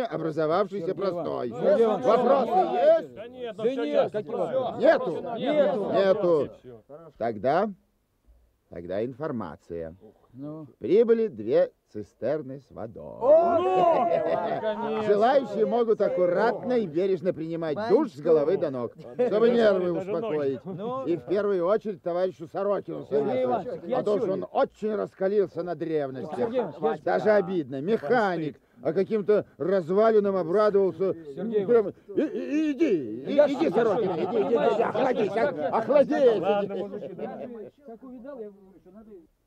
ныне образовавшийся Сергей простой. Иванович, Сергей Иванович, Вопросы есть? Да нет, Да нет, какие вопросы? Нету? Нету. Нету. Всё. Тогда информация. Ну. Прибыли 2 цистерны с водой. Наконец-то. Желающие могут аккуратно и бережно принимать душ с головы до ног, чтобы нервы Даже успокоить. Ну. И в первую очередь товарищу Сорокину Сергей Иванович, советую, я а то, чую. что он очень раскалился на древности. Сергей Иванович, Даже обидно. Механик, а каким-то развалинам обрадовался. Сергей Прямо, Иди, Я иди, что, Сорокин, иди, понимаешь, охладись, как я- охладись. Ладно, мужики, да. Как увидал, я говорю, что надо